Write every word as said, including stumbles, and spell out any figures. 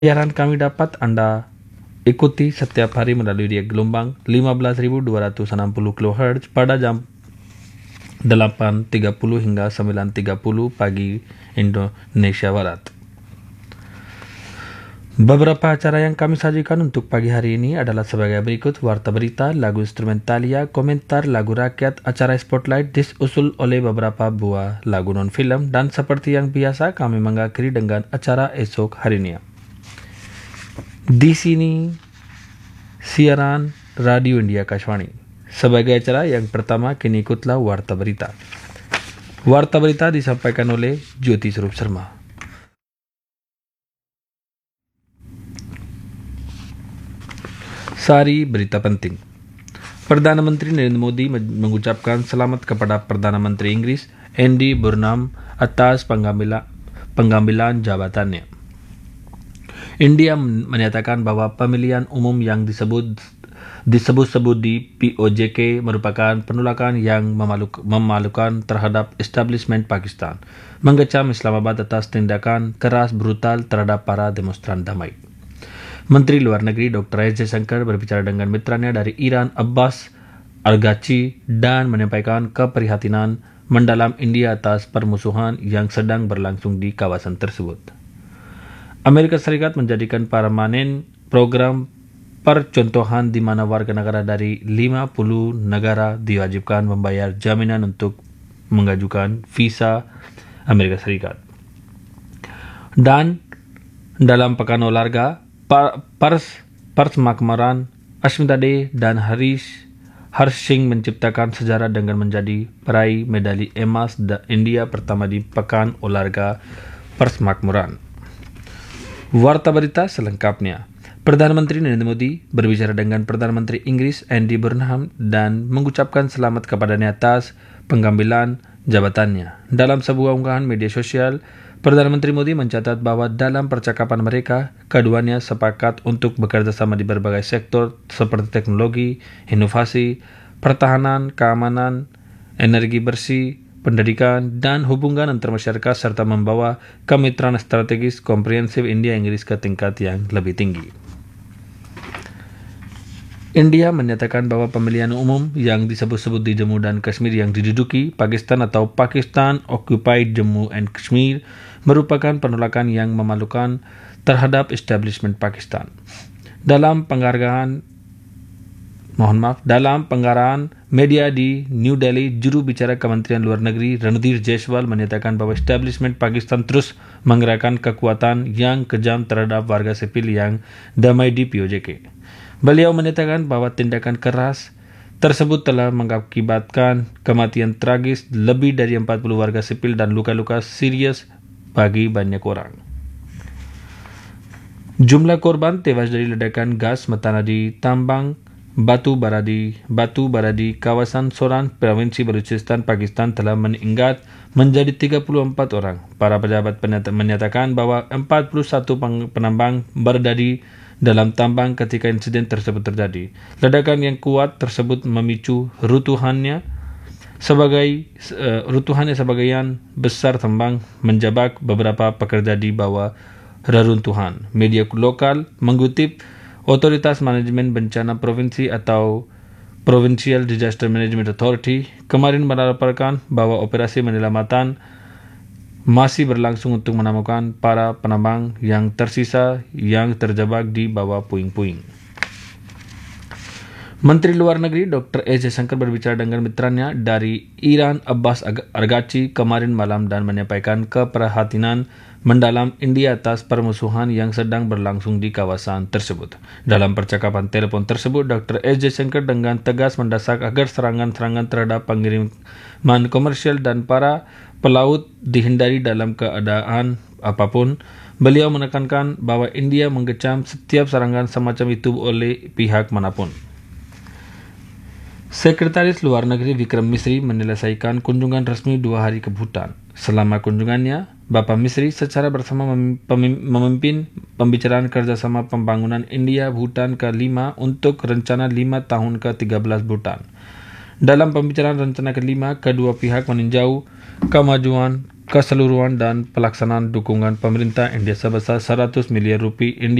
Siaran kami dapat Anda ikuti setiap hari melalui dia gelombang lima belas ribu dua ratus enam puluh kilohertz pada jam delapan tiga puluh hingga sembilan tiga puluh pagi Indonesia Barat. Beberapa acara yang kami sajikan untuk pagi hari ini adalah sebagai berikut: warta berita, lagu instrumentalia, komentar, lagu rakyat, acara spotlight disusul oleh beberapa buah lagu non-film, dan seperti yang biasa kami mengakhiri dengan acara esok harinya. Di sini siaran Radio India Kashwani. Sebagai acara yang pertama, kini ikutlah warta berita. Warta berita disampaikan oleh Jyoti Swarup Sharma. Sari berita penting. Perdana Menteri Narendra Modi mengucapkan selamat kepada Perdana Menteri Inggris Andy Burnham atas pengambilan, pengambilan jabatannya. India menyatakan bahwa pemilihan umum yang disebut disebut-sebut di P O J K merupakan penolakan yang memaluk, memalukan terhadap establishment Pakistan, mengecam Islamabad atas tindakan keras brutal terhadap para demonstran damai. Menteri Luar Negeri Doktor S Jaishankar berbicara dengan mitranya dari Iran Abbas Araghchi dan menyampaikan keprihatinan mendalam India atas permusuhan yang sedang berlangsung di kawasan tersebut. Amerika Serikat menjadikan permanen program percontohan di mana warga negara dari lima puluh negara diwajibkan membayar jaminan untuk mengajukan visa Amerika Serikat. Dan dalam pekan olahraga, Pars Pars Makmaran, Ashmita De dan Harish Harshing menciptakan sejarah dengan menjadi peraih medali emas India pertama di pekan olahraga Pars Makmaran. Warta berita selengkapnya. Perdana Menteri Narendra Modi berbicara dengan Perdana Menteri Inggris Andy Burnham dan mengucapkan selamat kepadanya atas pengambilan jabatannya. Dalam sebuah unggahan media sosial, Perdana Menteri Modi mencatat bahwa dalam percakapan mereka, keduanya sepakat untuk bekerja sama di berbagai sektor seperti teknologi, inovasi, pertahanan, keamanan, energi bersih, pendidikan, dan hubungan antar masyarakat, serta membawa kemitraan strategis komprehensif India-Inggris ke tingkat yang lebih tinggi. India menyatakan bahwa pemilihan umum yang disebut-sebut di Jammu dan Kashmir yang diduduki Pakistan atau Pakistan Occupied Jammu and Kashmir merupakan penolakan yang memalukan terhadap establishment Pakistan. Dalam penghargaan Mohon maaf, dalam penggaraan media di New Delhi, juru bicara Kementerian Luar Negeri Ranadhir Jaiswal menyatakan bahwa establishment Pakistan terus menggerakkan kekuatan yang kejam terhadap warga sipil yang damai di P O J K. Beliau menyatakan bahwa tindakan keras tersebut telah mengakibatkan kematian tragis lebih dari empat puluh warga sipil dan luka-luka serius bagi banyak orang. Jumlah korban tewas dari ledakan gas metana di tambang Batu bara di Batu bara di kawasan Soran, Provinsi Balochistan, Pakistan telah meningkat menjadi tiga puluh empat orang. Para pejabat menyatakan bahwa empat puluh satu penambang berada di dalam tambang ketika insiden tersebut terjadi. Ledakan yang kuat tersebut memicu runtuhannya sebagai uh, runtuhannya sebagian besar tambang menjebak beberapa pekerja di bawah reruntuhan. Media lokal mengutip Otoritas Manajemen Bencana Provinsi atau Provincial Disaster Management Authority kemarin melaporkan bahwa operasi penyelamatan masih berlangsung untuk menemukan para penambang yang tersisa yang terjebak di bawah puing-puing. Menteri Luar Negeri Doktor S Jaishankar berbicara dengan mitranya dari Iran Abbas Araghchi kemarin malam dan menyampaikan keprihatinan mendalam India atas permusuhan yang sedang berlangsung di kawasan tersebut. Dalam percakapan telepon tersebut, Doktor S Jaishankar dengan tegas mendesak agar serangan-serangan terhadap pengiriman komersial dan para pelaut dihindari dalam keadaan apapun. Beliau menekankan bahwa India mengecam setiap serangan semacam itu oleh pihak manapun. Sekretaris Luar Negeri Vikram Misri menyelesaikan kunjungan resmi dua hari ke Bhutan. Selama kunjungannya, Bapak Misri secara bersama memimpin pembicaraan kerjasama pembangunan India-Bhutan ke lima untuk rencana lima tahun ke tiga belas Bhutan. Dalam pembicaraan rencana kelima, kedua pihak meninjau kemajuan keseluruhan dan pelaksanaan dukungan pemerintah India sebesar seratus miliar rupiah India